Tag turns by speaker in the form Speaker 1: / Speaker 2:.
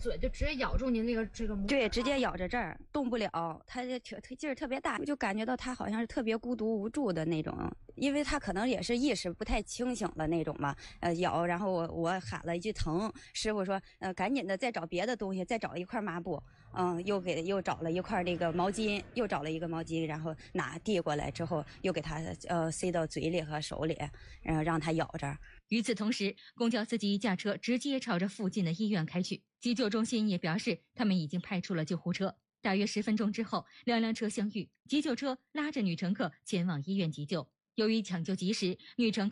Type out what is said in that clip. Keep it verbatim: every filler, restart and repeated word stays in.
Speaker 1: 嘴就直接咬住您那个这个拇指，
Speaker 2: 对，直接咬着这儿动不了，他就挺劲儿特别大，我就感觉到他好像是特别孤独无助的那种，因为他可能也是意识不太清醒的那种嘛，呃咬，然后我我喊了一句疼，师傅说呃赶紧的再找别的东西，再找一块抹布，嗯，又给又找了一块那个毛巾，又找了一个毛巾，然后拿递过来之后，又给他呃塞到嘴里和手里，然后让他咬着。
Speaker 3: 与此同时，公交司机驾车直接朝着附近的医院开去。急救中心也表示，他们已经派出了救护车。大约十分钟之后，两辆车相遇，急救车拉着女乘客前往医院急救。由于抢救及时，女乘客